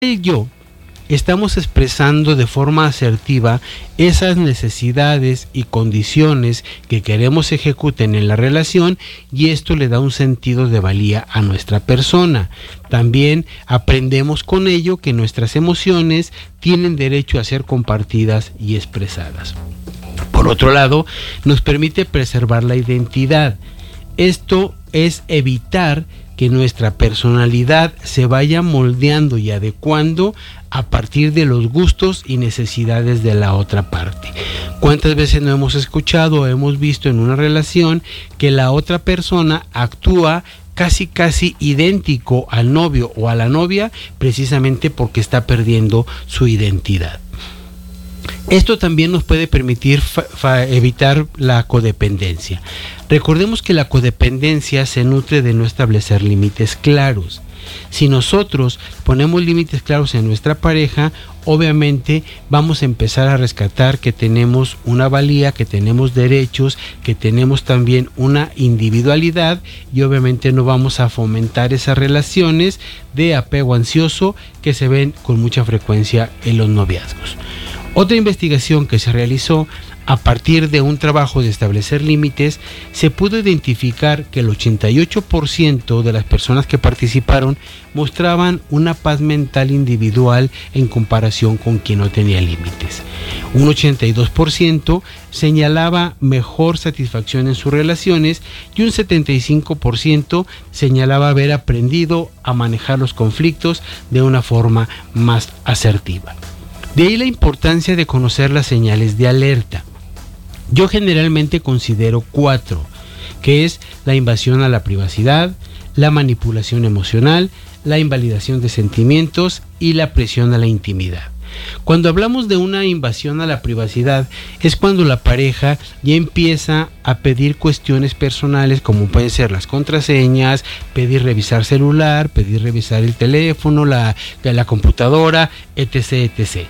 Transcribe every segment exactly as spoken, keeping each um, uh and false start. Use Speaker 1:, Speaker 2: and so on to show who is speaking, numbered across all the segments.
Speaker 1: el yo, estamos expresando de forma asertiva esas necesidades y condiciones que queremos ejecuten en la relación, y esto le da un sentido de valía a nuestra persona. También aprendemos con ello que nuestras emociones tienen derecho a ser compartidas y expresadas. Por otro lado, nos permite preservar la identidad. Esto es evitar que nuestra personalidad se vaya moldeando y adecuando a partir de los gustos y necesidades de la otra parte. ¿Cuántas veces no hemos escuchado o hemos visto en una relación que la otra persona actúa casi casi idéntico al novio o a la novia, precisamente porque está perdiendo su identidad? Esto también nos puede permitir fa- fa- evitar la codependencia. Recordemos que la codependencia se nutre de no establecer límites claros. Si nosotros ponemos límites claros en nuestra pareja, obviamente vamos a empezar a rescatar que tenemos una valía, que tenemos derechos, que tenemos también una individualidad, y obviamente no vamos a fomentar esas relaciones de apego ansioso que se ven con mucha frecuencia en los noviazgos. Otra investigación que se realizó a partir de un trabajo de establecer límites, se pudo identificar que el ochenta y ocho por ciento de las personas que participaron mostraban una paz mental individual en comparación con quien no tenía límites. Un ochenta y dos por ciento señalaba mejor satisfacción en sus relaciones, y un setenta y cinco por ciento señalaba haber aprendido a manejar los conflictos de una forma más asertiva. De ahí la importancia de conocer las señales de alerta. Yo generalmente considero cuatro, que es la invasión a la privacidad, la manipulación emocional, la invalidación de sentimientos y la presión a la intimidad. Cuando hablamos de una invasión a la privacidad, es cuando la pareja ya empieza a pedir cuestiones personales, como pueden ser las contraseñas, pedir revisar celular, pedir revisar el teléfono, la, la computadora, etc, etcétera.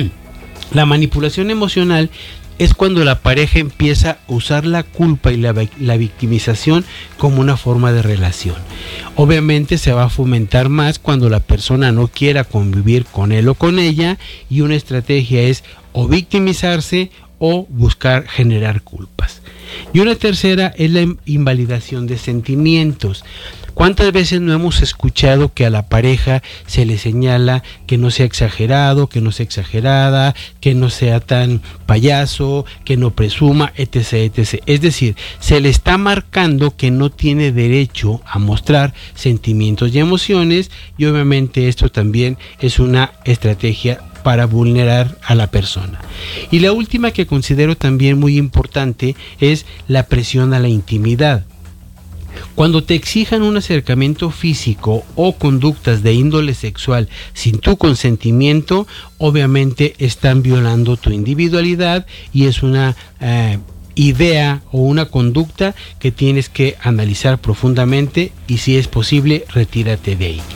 Speaker 1: La manipulación emocional es cuando la pareja empieza a usar la culpa y la, la victimización como una forma de relación. Obviamente se va a fomentar más cuando la persona no quiera convivir con él o con ella, y una estrategia es o victimizarse o buscar generar culpas. Y una tercera es la invalidación de sentimientos. ¿Cuántas veces no hemos escuchado que a la pareja se le señala que no sea exagerado, que no sea exagerada, que no sea tan payaso, que no presuma, etc, etcétera? Es decir, se le está marcando que no tiene derecho a mostrar sentimientos y emociones, y obviamente esto también es una estrategia para vulnerar a la persona. Y la última, que considero también muy importante, es la presión a la intimidad. Cuando te exijan un acercamiento físico o conductas de índole sexual sin tu consentimiento, obviamente están violando tu individualidad, y es una eh, idea o una conducta que tienes que analizar profundamente, y si es posible, retírate de ahí.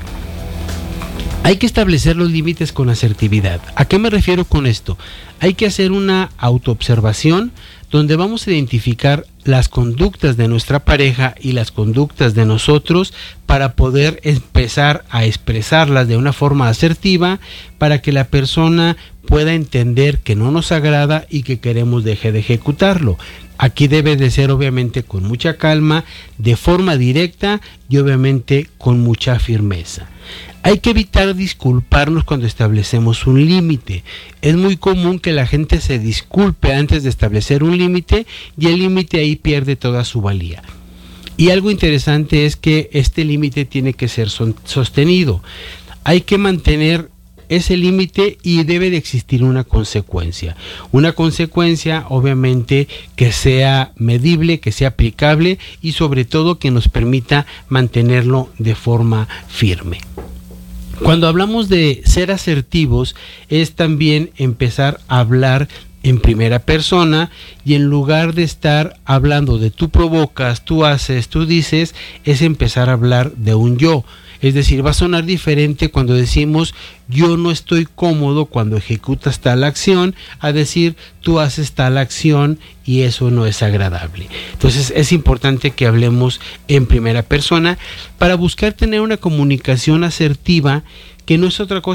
Speaker 1: Hay que establecer los límites con asertividad. ¿A qué me refiero con esto? Hay que hacer una autoobservación donde vamos a identificar las conductas de nuestra pareja y las conductas de nosotros para poder empezar a expresarlas de una forma asertiva, para que la persona pueda entender que no nos agrada y que queremos deje de ejecutarlo. Aquí debe de ser obviamente con mucha calma, de forma directa y obviamente con mucha firmeza. Hay que evitar disculparnos cuando establecemos un límite. Es muy común que la gente se disculpe antes de establecer un límite, y el límite ahí pierde toda su valía. Y algo interesante es que este límite tiene que ser sostenido. Hay que mantener ese límite y debe de existir una consecuencia. Una consecuencia obviamente que sea medible, que sea aplicable, y sobre todo que nos permita mantenerlo de forma firme. Cuando hablamos de ser asertivos, es también empezar a hablar en primera persona, y en lugar de estar hablando de tú provocas, tú haces, tú dices, es empezar a hablar de un yo. Es decir, va a sonar diferente cuando decimos yo no estoy cómodo cuando ejecutas tal acción, a decir tú haces tal acción y eso no es agradable. Entonces es importante que hablemos en primera persona para buscar tener una comunicación asertiva que no es otra cosa